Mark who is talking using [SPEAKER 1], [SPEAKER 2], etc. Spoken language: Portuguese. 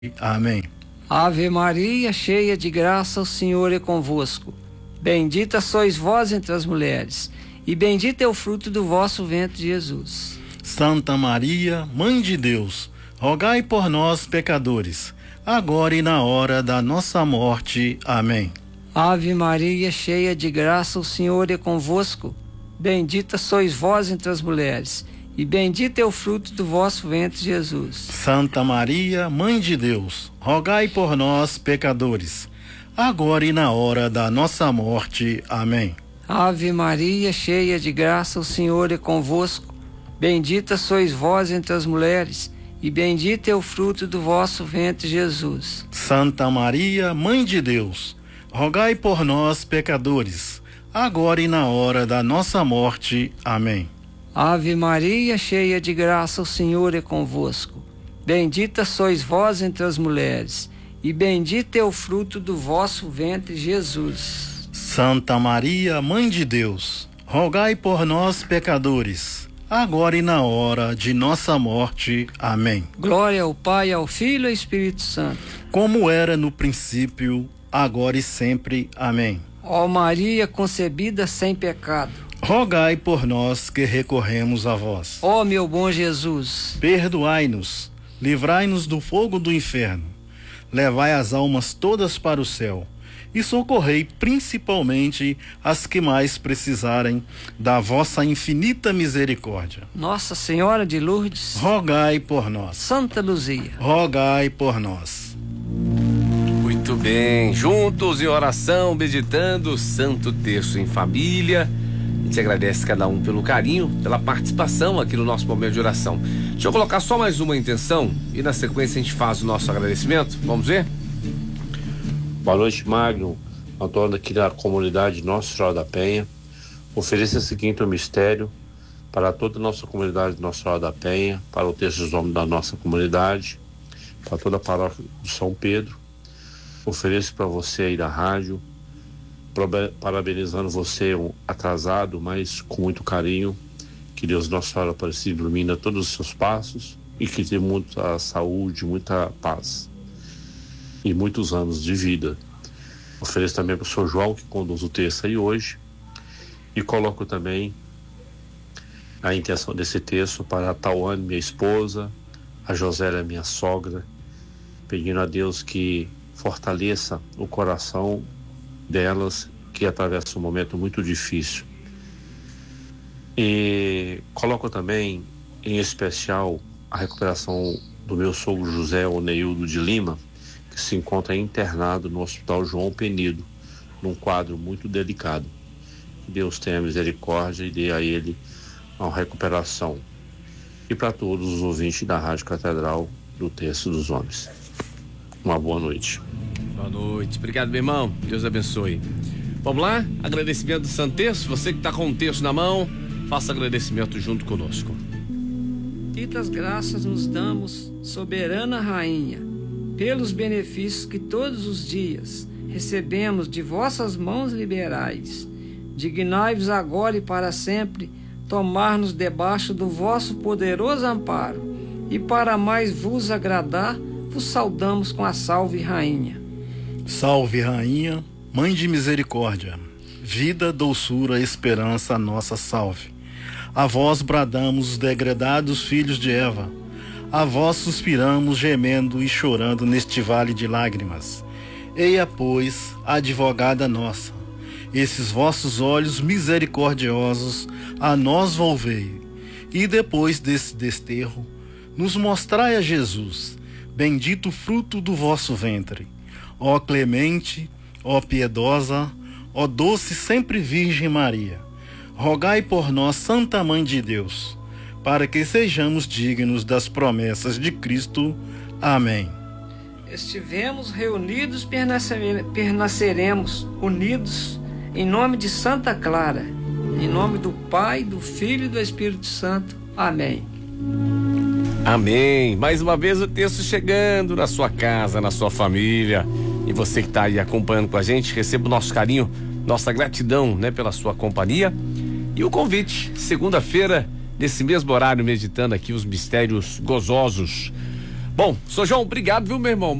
[SPEAKER 1] Amém.
[SPEAKER 2] Ave Maria, cheia de graça, o Senhor é convosco. Bendita sois vós entre as mulheres, e bendito é o fruto do vosso ventre, Jesus.
[SPEAKER 1] Santa Maria, Mãe de Deus, rogai por nós, pecadores, agora e na hora da nossa morte. Amém.
[SPEAKER 2] Ave Maria, cheia de graça, o Senhor é convosco. Bendita sois vós entre as mulheres, e bendito é o fruto do vosso ventre, Jesus.
[SPEAKER 1] Santa Maria, Mãe de Deus, rogai por nós, pecadores, agora e na hora da nossa morte. Amém.
[SPEAKER 2] Ave Maria, cheia de graça, o Senhor é convosco. Bendita sois vós entre as mulheres, e bendito é o fruto do vosso ventre, Jesus.
[SPEAKER 1] Santa Maria, Mãe de Deus, rogai por nós, pecadores, agora e na hora da nossa morte. Amém.
[SPEAKER 2] Ave Maria, cheia de graça, o Senhor é convosco. Bendita sois vós entre as mulheres, e bendito é o fruto do vosso ventre, Jesus.
[SPEAKER 1] Santa Maria, Mãe de Deus, rogai por nós, pecadores, agora e na hora de nossa morte. Amém.
[SPEAKER 2] Glória ao Pai, ao Filho e ao Espírito Santo.
[SPEAKER 1] Como era no princípio, agora e sempre. Amém.
[SPEAKER 2] Ó Maria concebida sem pecado,
[SPEAKER 1] rogai por nós que recorremos a vós.
[SPEAKER 2] ó meu bom Jesus,
[SPEAKER 1] perdoai-nos, livrai-nos do fogo do inferno, levai as almas todas para o céu e socorrei principalmente as que mais precisarem da vossa infinita misericórdia.
[SPEAKER 2] Nossa Senhora de Lourdes,
[SPEAKER 1] rogai por nós.
[SPEAKER 2] Santa Luzia,
[SPEAKER 1] rogai por nós.
[SPEAKER 3] Muito bem, juntos em oração, meditando o Santo Terço em família. A gente agradece cada um pelo carinho, pela participação aqui no nosso momento de oração. Deixa eu colocar só mais uma intenção e na sequência a gente faz o nosso agradecimento. Vamos ver?
[SPEAKER 4] Boa noite, Magno, Antônio aqui da comunidade Nossa Senhora da Penha. Ofereça o seguinte mistério para toda a nossa comunidade Nossa Senhora da Penha, para o terço dos homens da nossa comunidade, para toda a paróquia de São Pedro. Ofereço para você aí da rádio, parabenizando você, um atrasado, mas com muito carinho. Que Deus Nossa Senhora Aparecida ilumina todos os seus passos e que tenha muita saúde, muita paz e muitos anos de vida. Ofereço também para o Sr. João, que conduz o texto aí hoje, e coloco também a intenção desse texto para a Tauane, minha esposa, a Josélia, minha sogra, pedindo a Deus que fortaleça o coração delas, que atravessa um momento muito difícil. E coloco também em especial a recuperação do meu sogro José Oneildo de Lima, que se encontra internado no Hospital João Penido, num quadro muito delicado. Que Deus tenha misericórdia e dê a ele uma recuperação. E para todos os ouvintes da Rádio Catedral do Terço dos Homens, uma boa noite.
[SPEAKER 3] Boa noite, obrigado, meu irmão, Deus abençoe. Vamos lá, agradecimento do Santo Terço. Você que está com o terço na mão, faça agradecimento junto conosco.
[SPEAKER 2] Muitas graças nos damos, soberana Rainha, pelos benefícios que todos os dias recebemos de vossas mãos liberais. Dignai-vos agora e para sempre tomar-nos debaixo do vosso poderoso amparo, e para mais vos agradar, vos saudamos com a Salve Rainha.
[SPEAKER 1] Salve Rainha, Mãe de misericórdia, vida, doçura, esperança, nossa salve. A vós bradamos os degredados filhos de Eva, a vós suspiramos gemendo e chorando neste vale de lágrimas. Eia, pois, advogada nossa, esses vossos olhos misericordiosos a nós volvei, e depois desse desterro, nos mostrai a Jesus, bendito fruto do vosso ventre. Ó clemente, ó piedosa, ó doce sempre Virgem Maria, rogai por nós, Santa Mãe de Deus, para que sejamos dignos das promessas de Cristo. Amém.
[SPEAKER 2] Estivemos reunidos, permaneceremos unidos, em nome de Santa Clara, em nome do Pai, do Filho e do Espírito Santo. Amém.
[SPEAKER 3] Amém. Mais uma vez o texto chegando na sua casa, na sua família. E você que está aí acompanhando com a gente, receba o nosso carinho, nossa gratidão, né, pela sua companhia. E o convite, segunda-feira, nesse mesmo horário, meditando aqui os mistérios gozosos. Bom, Sr. João, obrigado, viu, meu irmão?